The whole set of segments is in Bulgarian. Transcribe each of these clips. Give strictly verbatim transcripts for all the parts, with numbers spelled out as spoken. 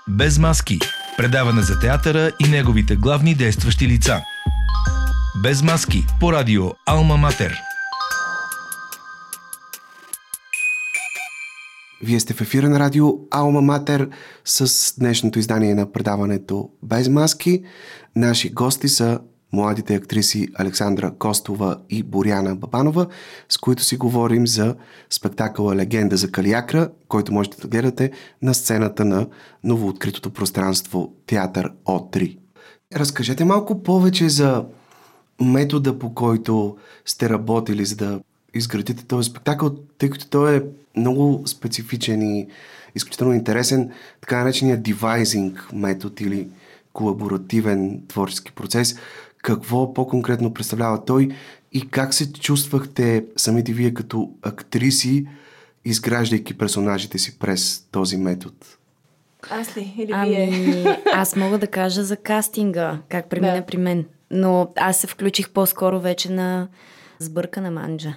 Без маски. Предаване за театъра и неговите главни действащи лица. Без маски. По радио Алма Матер. Вие сте в ефира на радио Алма Матер с днешното издание на предаването Без маски. Наши гости са младите актриси Александра Костова и Боряна Бабанова, с които си говорим за спектакъла Легенда за Калиакра, който можете да гледате на сцената на новооткритото пространство Театър О три. Разкажете малко повече за метода, по който сте работили, за да изградите този спектакъл, тъй като той е много специфичен и изключително интересен, така наречения девайзинг метод или колаборативен творчески процес. Какво по-конкретно представлява той и как се чувствахте самите вие като актриси, изграждайки персонажите си през този метод? Аз ли? Или ами, вие? Аз мога да кажа за кастинга, как премина да. при мен. Но аз се включих по-скоро вече на сбъркана манджа.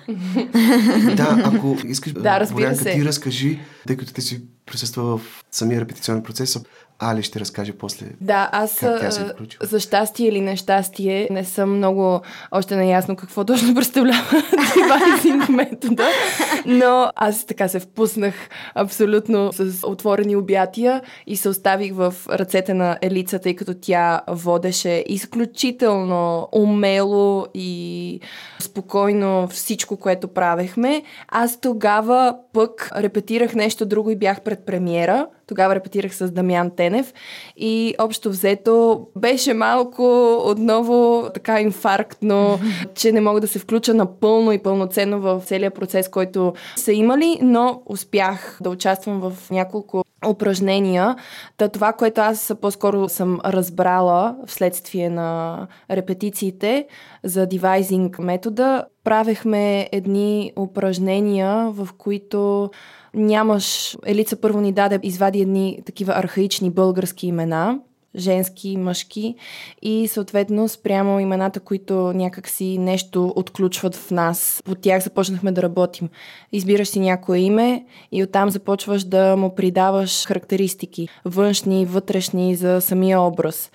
Да, ако искаш, да, Борянка, ти разкажи, тъй като ти си присъства в самия репетиционен процес, Али ще разкаже после. Да, аз как тя се е включила. За щастие или нещастие не съм много още наясно какво точно представлява девайзинг метода, но аз така се впуснах абсолютно с отворени обятия и се оставих в ръцете на Елица, тъй като тя водеше изключително умело и спокойно всичко, което правехме. Аз тогава пък репетирах нещо друго и бях пред премиера. Тогава репетирах с Дамян Тенев и общо взето беше малко отново така инфарктно, че не мога да се включа напълно и пълноценно в целия процес, който са имали, но успях да участвам в няколко упражнения. Та това, което аз по-скоро съм разбрала вследствие на репетициите за девайзинг метода, правехме едни упражнения, в които нямаш... Елица първо ни даде, извади едни такива архаични български имена, женски, мъжки, и съответно спрямо имената, които някакси нещо отключват в нас. По тях започнахме да работим. Избираш си някое име и оттам започваш да му придаваш характеристики, външни, вътрешни за самия образ.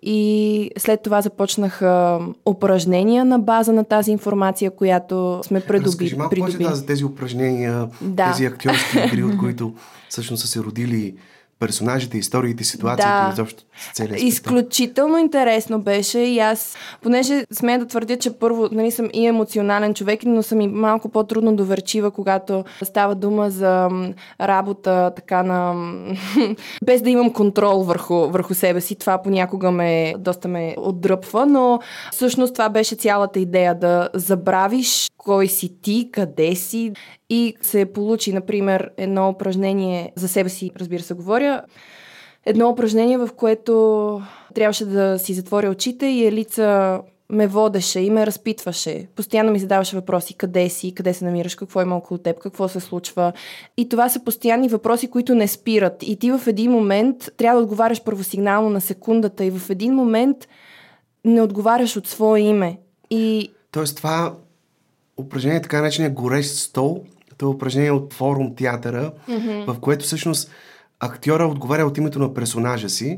И след това започнаха упражнения на база на тази информация, която сме придобили. Разкажи малко повече да, за тези упражнения, да. тези актьорски игри, от които всъщност са се родили персонажите, историите, ситуациите да. и изобщо целият спектакъл. Изключително интересно беше и аз, понеже смея да твърдя, че първо, нали, съм и емоционален човек, но съм и малко по-трудно доверчива, когато става дума за работа така на... без да имам контрол върху, върху себе си. Това понякога ме, доста ме отдръпва, но всъщност това беше цялата идея, да забравиш кой си ти, къде си. И се получи, например, едно упражнение, за себе си, разбира се, говоря, едно упражнение, в което трябваше да си затворя очите и Елица ме водеше и ме разпитваше. Постоянно ми задаваше въпроси: къде си, къде се намираш, какво има около теб, какво се случва. И това са постоянни въпроси, които не спират. И ти в един момент трябва да отговаряш първосигнално на секундата и в един момент не отговаряш от свое име. И... Тоест това упражнение е така наречения горещ стол. Това е упражнение от форум театъра, mm-hmm. в което всъщност актьора отговаря от името на персонажа си